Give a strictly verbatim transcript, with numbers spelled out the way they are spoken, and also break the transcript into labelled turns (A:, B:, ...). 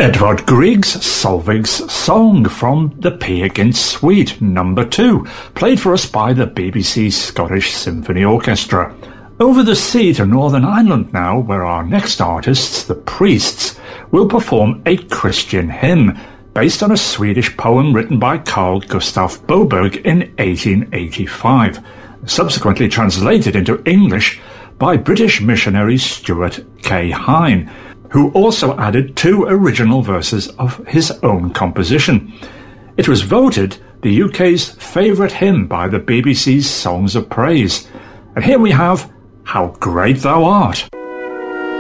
A: Edvard Grieg's Solveig's Song from the Peer Gynt Suite, number two, played for us by the B B C Scottish Symphony Orchestra. Over the sea to Northern Ireland now, where our next artists, the Priests, will perform a Christian hymn, based on a Swedish poem written by Carl Gustaf Boberg in eighteen eighty-five, subsequently translated into English by British missionary Stuart K. Hine, who also added two original verses of his own composition. It was voted the U K's favourite hymn by the B B C's Songs of Praise. And here we have How Great Thou Art.